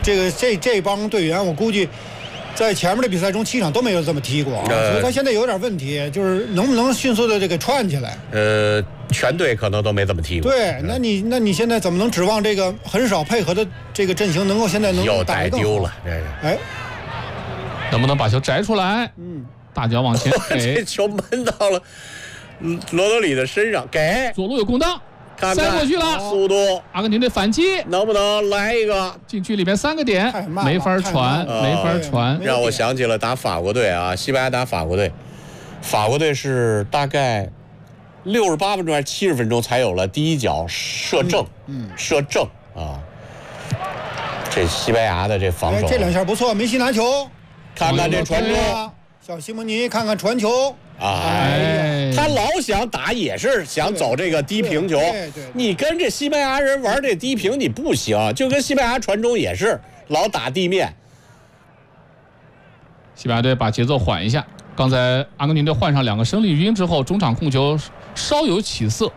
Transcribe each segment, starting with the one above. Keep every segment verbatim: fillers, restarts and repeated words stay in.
这个这这帮队员，我估计在前面的比赛中七场都没有这么踢过啊， 呃、 所以他现在有点问题，就是能不能迅速的这个串起来？ 呃，全队可能都没这么踢过。 对，那你那你现在怎么能指望这个很少配合的这个阵型能够现在能又打得更好？ 丢了，这是。 哎， 能不能把球摘出来？ 嗯， 大脚往前给， 这球闷到了罗德里的身上，给左路有空档。 看看塞过去了， 速度， 阿根廷队反击， 能不能来一个？ 禁区里面三个点，没法传，没法传。 让我想起了打法国队啊，西班牙打法国队，法国队是大概六十八分钟还是七十分钟才有了第一脚射正， 嗯，嗯射正啊。这西班牙的这防守， 哎、这两下不错，梅西拿球， 看看这传中， 小西蒙尼看看传球。 哎，他老想打，也是想走这个低平球。你跟这西班牙人玩这低平，你不行。就跟西班牙传中也是老打地面。 西班牙队把节奏缓一下。刚才阿根廷队换上两个生力军之后，中场控球稍有起色。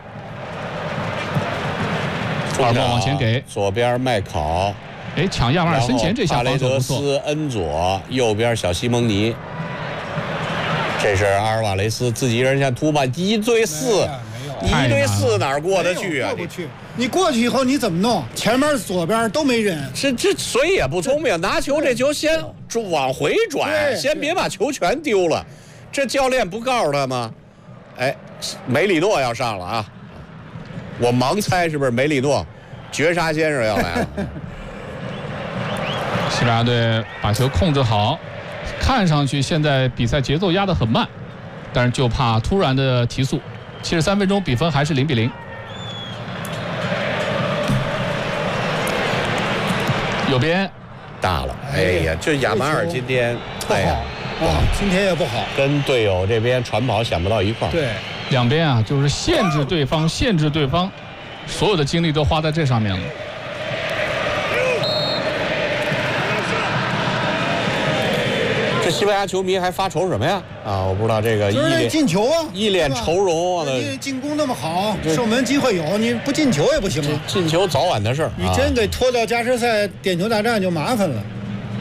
阿尔莫往前给， 左边麦考， 哎，抢亚马尔身前这下防守不错。 帕雷德斯、恩佐，右边小西蒙尼。这是阿尔瓦雷斯自己人先突破，一对四，一对四哪儿过得去啊？ 过不去。你过去以后你怎么弄？前面左边都没人， 这这所以也不聪明，拿球这球先往回转，先别把球全丢了。这教练不告诉他吗？哎，梅里诺要上了啊！我盲猜是不是梅里诺，绝杀先生要来了？ 西班牙队把球控制好。看上去现在比赛节奏压得很慢，但是就怕突然的提速。七十三分钟比分还是零比零。右边大了，哎呀，这亚马尔今天不好啊，今天也不好， 跟队友这边传跑想不到一块儿。 对，两边啊就是限制对方，限制对方，所有的精力都花在这上面了。 这西班牙球迷还发愁什么呀？啊，我不知道这个一脸进球啊， 一脸愁容啊！ 你进攻那么好，射门机会有，你不进球也不行啊。 进球早晚的事儿， 你真给拖到加时赛点球大战就麻烦了。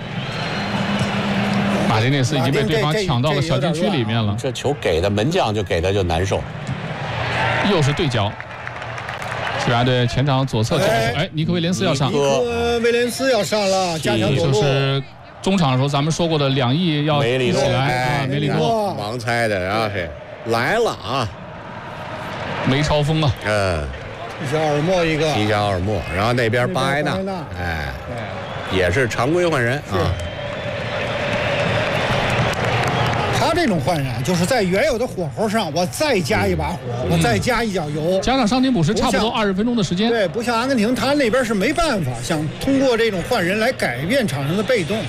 马丁内斯已经被对方抢到了小禁区里面了。 这球给的门将就给的就难受。 又是对角。西班牙队前场左侧角，哎，尼克威廉斯要上。 尼克威廉斯要上了，加强左路。 就是中场的时候，咱们说过的两翼要梅里诺来啊，梅里诺盲猜的啊，嘿，来了啊， 梅超风啊， 嗯， 提小尔莫一个， 提小尔莫，然后那边巴埃纳，哎，也是常规换人啊。 他这种换人就是在原有的火候上，我再加一把火，嗯、我再加一脚油， 加上伤停补时，差不多二十分钟的时间。 对，不像阿根廷，他那边是没办法想通过这种换人来改变场上的被动。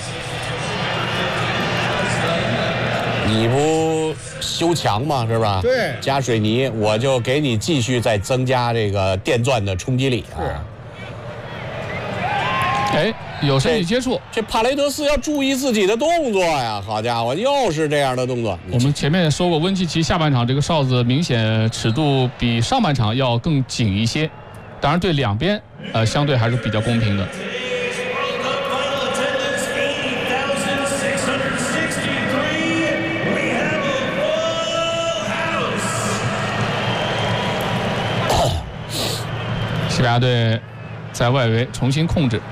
你不修墙吗？是吧？ 对， 加水泥，我就给你继续再增加这个电钻的冲击力啊。 哎，有身体接触， 这帕雷德斯要注意自己的动作呀！好家伙，又是这样的动作。 我们前面说过，温基奇下半场这个哨子明显尺度比上半场要更紧一些，当然对两边呃相对还是比较公平的。西班牙队在外围重新控制。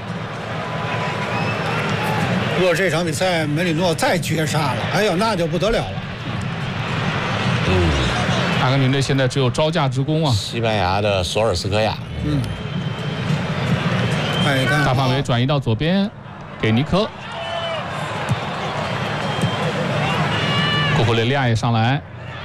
如果这场比赛梅里诺再绝杀了，哎呦，那就不得了了。 嗯，阿根廷队现在只有招架之功啊。 西班牙的索尔斯克亚， 嗯，哎， 大范围转移到左边，给尼科，库库雷利亚也上来。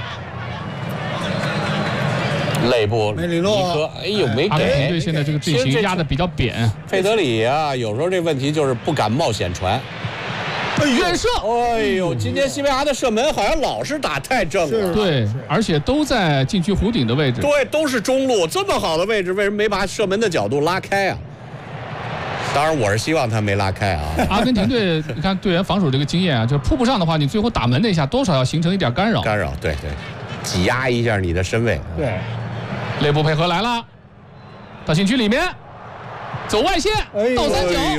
内部梅里诺， 哎呦，没给。 阿根廷队现在这个阵型压得比较扁。 费德里啊，有时候这问题就是不敢冒险传。 远射！ 哎呦，今天西班牙的射门好像老是打太正了。 对，而且都在禁区弧顶的位置。 对，都是中路，这么好的位置，为什么没把射门的角度拉开啊？当然，我是希望他没拉开啊。 阿根廷队，你看队员防守这个经验啊，就是扑不上的话，你最后打门那一下多少要形成一点干扰。 干扰，对对，挤压一下你的身位。 对。 内部配合来了，到禁区里面，走外线，倒三角。